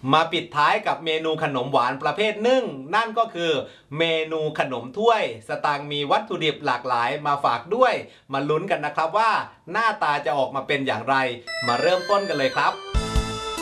มาปิดท้ายกับเมนูขนมหวานประเภทนึ่งนั่นก็คือเมนูขนมถ้วยสตางค์มีวัตถุดิบหลากหลายมาฝากด้วยมาลุ้นกันนะครับว่าหน้าตาจะออกมาเป็นอย่างไรมาเริ่มต้นกันเลยครับ